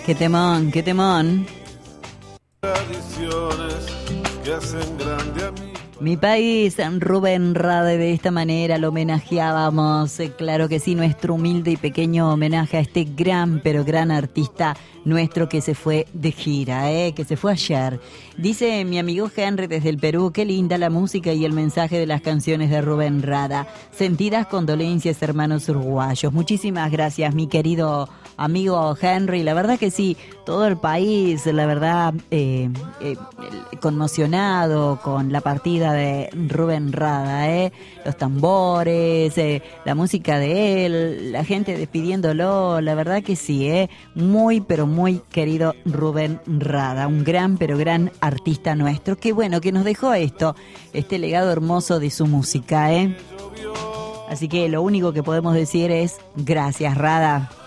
Qué temón, qué temón. Tradiciones que hacen grande a mí. Mi país, Rubén Rada, de esta manera lo homenajeábamos, claro que sí, nuestro humilde y pequeño homenaje a este gran, pero gran artista nuestro que se fue de gira, que se fue ayer. Dice mi amigo Henry desde el Perú, qué linda la música y el mensaje de las canciones de Rubén Rada. Sentidas condolencias, hermanos uruguayos. Muchísimas gracias, mi querido amigo Henry. La verdad que sí, todo el país, la verdad, conmocionado con la partida de Rubén Rada, los tambores, la música de él, la gente despidiéndolo, la verdad que sí, muy pero muy querido Rubén Rada, un gran pero gran artista nuestro, que bueno, que nos dejó este legado hermoso de su música, Así que lo único que podemos decir es gracias, Rada.